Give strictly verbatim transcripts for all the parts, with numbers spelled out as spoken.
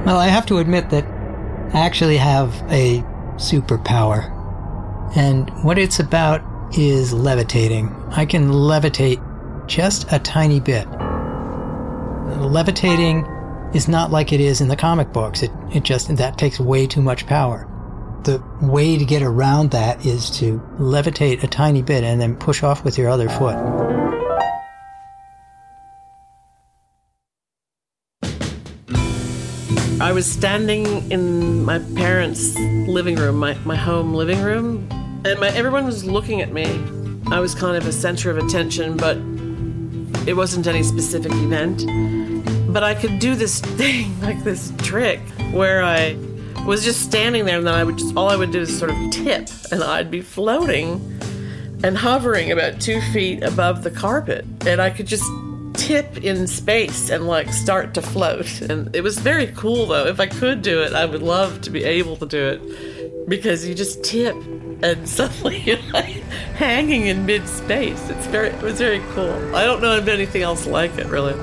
Well, I have to admit that I actually have a superpower. And what it's about is levitating. I can levitate just a tiny bit. Levitating is not like it is in the comic books. It, it just, that takes way too much power. The way to get around that is to levitate a tiny bit and then push off with your other foot. I was standing in my parents' living room, my, my home living room, and my, everyone was looking at me. I was kind of a center of attention, but it wasn't any specific event. But I could do this thing, like this trick, where I was just standing there and then I would just, all I would do is sort of tip, and I'd be floating and hovering about two feet above the carpet. And I could just tip in space and like start to float. And it was very cool though. If I could do it, I would love to be able to do it, because you just tip and suddenly you're like hanging in mid-space. It's very, it was very cool. I don't know of anything else like it, really.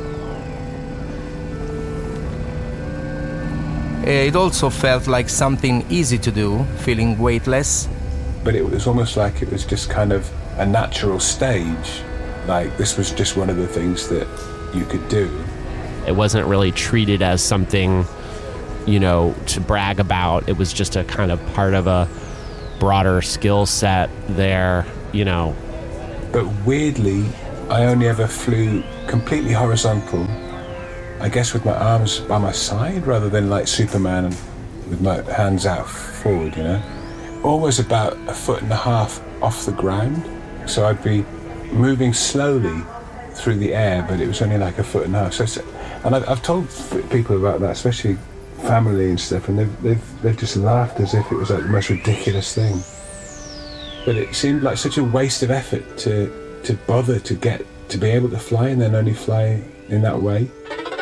It also felt like something easy to do, feeling weightless. But it was almost like it was just kind of a natural stage. Like this was just one of the things that you could do. It wasn't really treated as something, you know, to brag about. It was just a kind of part of a broader skill set there, you know. But weirdly, I only ever flew completely horizontal, I guess with my arms by my side rather than like Superman and with my hands out forward, you know. Always about a foot and a half off the ground. So I'd be moving slowly through the air, but it was only like a foot and a half. So, and I've, I've told people about that, especially family and stuff, and they've, they've they've just laughed as if it was like the most ridiculous thing. But it seemed like such a waste of effort to to bother to get to be able to fly and then only fly in that way.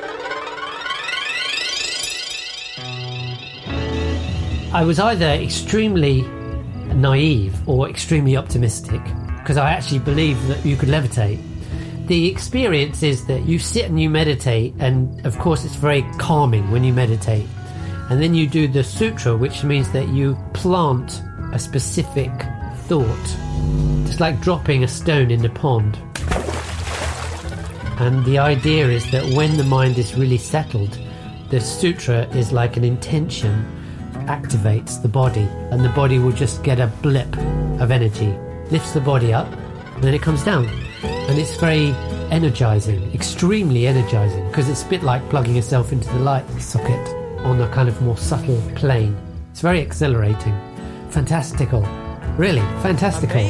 I was either extremely naive or extremely optimistic, because I actually believed that you could levitate. The experience is that you sit and you meditate, and of course it's very calming when you meditate. And then you do the sutra, which means that you plant a specific thought. It's like dropping a stone in the pond. And the idea is that when the mind is really settled, the sutra is like an intention, activates the body, and the body will just get a blip of energy. Lifts the body up, and then it comes down. And it's very energizing, extremely energizing, because it's a bit like plugging yourself into the light socket on a kind of more subtle plane. It's very exhilarating. Fantastical. Really, fantastical.